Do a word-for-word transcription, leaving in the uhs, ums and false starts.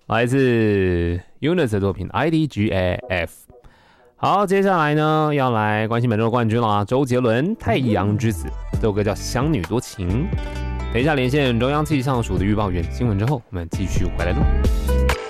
来自 Eunice 的作品 I D G A F。 好，接下来呢要来关心本周的冠军啦，周杰伦《太阳之子》，这首歌叫《乡女多情》。等一下连线中央气象署的预报员新闻之后，我们继续回来录。